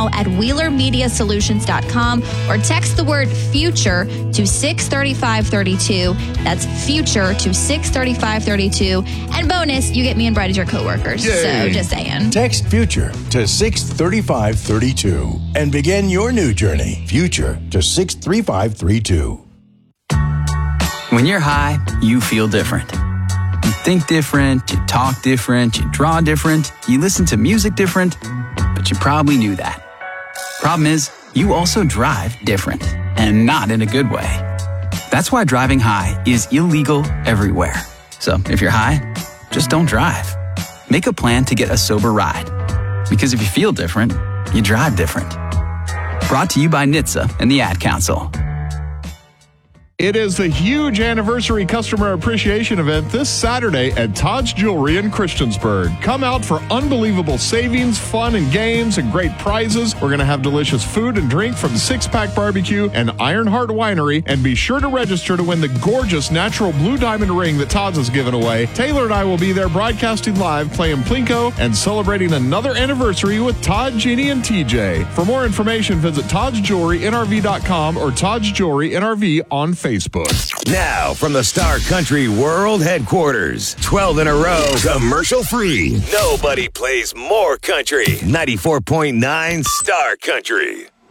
now at WheelerMediaSolutions.com or text the word FUTURE to 63532. That's FUTURE to 63532. And bonus, you get me and Brett as your coworkers. Yay. So just saying. Text FUTURE to 63532 and begin your new journey. FUTURE to 63532. When you're high, you feel different. You think different, you talk different, you draw different, you listen to music different, but you probably knew that. Problem is, you also drive different, and not in a good way. That's why driving high is illegal everywhere. So if you're high, just don't drive. Make a plan to get a sober ride. Because if you feel different, you drive different. Brought to you by NHTSA and the Ad Council. It is the huge anniversary customer appreciation event this Saturday at Todd's Jewelry in Christiansburg. Come out for unbelievable savings, fun and games, and great prizes. We're going to have delicious food and drink from Six Pack Barbecue and Ironheart Winery. And be sure to register to win the gorgeous natural blue diamond ring that Todd's has given away. Taylor and I will be there broadcasting live, playing Plinko, and celebrating another anniversary with Todd, Jeannie, and TJ. For more information, visit ToddsJewelryNRV.com or Todd's Jewelry NRV on Facebook. Now, from the Star Country World Headquarters, 12 in a row, commercial-free. Nobody plays more country. 94.9 Star Country.